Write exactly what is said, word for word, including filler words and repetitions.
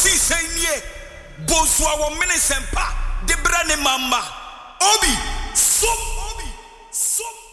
si senye bonswa wo mene sempa de bra ne mama obi so obi so